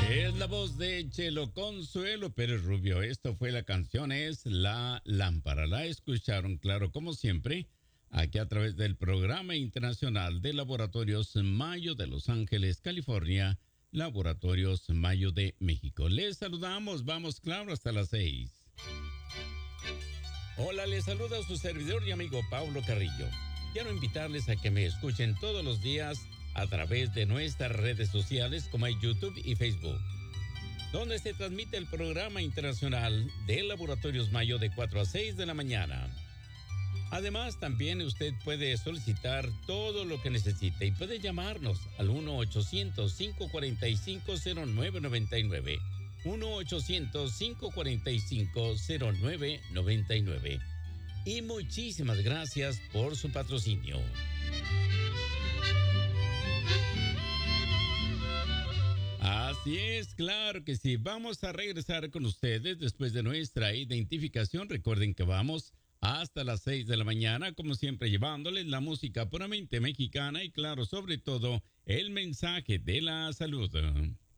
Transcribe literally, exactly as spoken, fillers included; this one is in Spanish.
Es la voz de Chelo Consuelo Pérez Rubio. Esto fue la canción, es La Lámpara. La escucharon, claro, como siempre, aquí a través del Programa Internacional de Laboratorios Mayo de Los Ángeles, California, Laboratorios Mayo de México. Les saludamos, vamos claro hasta las seis. Hola, les saluda su servidor y amigo Pablo Carrillo. Quiero invitarles a que me escuchen todos los días a través de nuestras redes sociales como hay YouTube y Facebook, donde se transmite el Programa Internacional de Laboratorios Mayo de cuatro a seis de la mañana. Además, también usted puede solicitar todo lo que necesite y puede llamarnos al uno ochocientos, cinco cuatro cinco, cero nueve nueve nueve. uno ochocientos, cinco cuatro cinco, cero nueve nueve nueve. Y muchísimas gracias por su patrocinio. Así es, claro que sí. Vamos a regresar con ustedes después de nuestra identificación. Recuerden que vamos hasta las seis de la mañana, como siempre, llevándoles la música puramente mexicana y, claro, sobre todo, el mensaje de la salud.